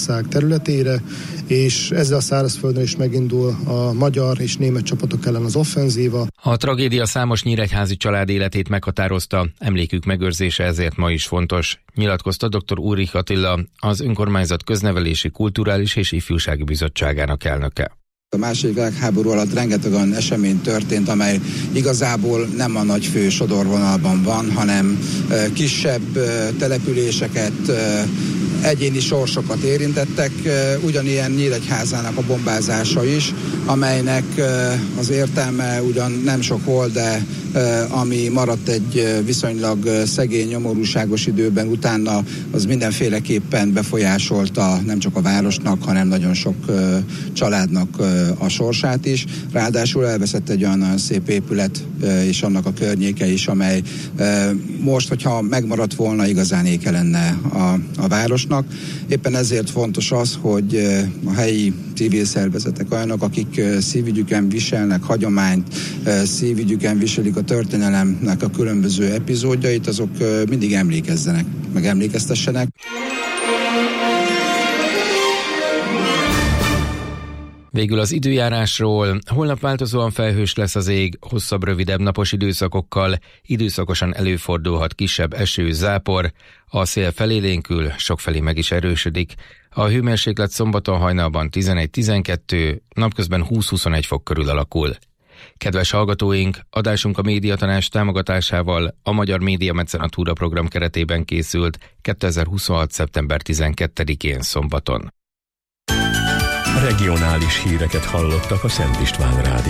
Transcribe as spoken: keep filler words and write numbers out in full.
ország területére, és ezzel a szárazföldön is megindul a magyar és német csapatok ellen az offenzíva. A tragédia számos nyíregyházi család életét meghatározta, emlékük megőrzése ezért ma is fontos, nyilatkozta dr. Ulrich Attila, az önkormányzat köznevelési, kulturális és ifjúsági bizottságának elnöke. A második világháború alatt rengeteg olyan esemény történt, amely igazából nem a nagy fő sodorvonalban van, hanem kisebb településeket, egyéni sorsokat érintettek, ugyanilyen Nyíregyházának a bombázása is, amelynek az értelme ugyan nem sok volt, de ami maradt egy viszonylag szegény, nyomorúságos időben utána, az mindenféleképpen befolyásolta nem csak a városnak, hanem nagyon sok családnak a sorsát is. Ráadásul elveszett egy olyan szép épület és annak a környéke is, amely most, hogyha megmaradt volna, igazán éke lenne a, a városnak. Éppen ezért fontos az, hogy a helyi civil szervezetek olyanok, akik szívügyükön viselnek hagyományt, szívügyükön viselik a történelemnek a különböző epizódjait, azok mindig emlékezzenek, meg emlékeztessenek. Végül az időjárásról. Holnap változóan felhős lesz az ég, hosszabb, rövidebb napos időszakokkal, időszakosan előfordulhat kisebb eső, zápor, a szél felélénkül, sokfelé meg is erősödik. A hőmérséklet szombaton hajnalban tizenegy-tizenkettő, napközben húsz-huszonegy fok körül alakul. Kedves hallgatóink, adásunk a Médiatanács támogatásával a Magyar Média Mecenatúra program keretében készült kétezer-huszonhat. szeptember tizenkettedikén szombaton. Regionális híreket hallottak a Szent István Rádióban.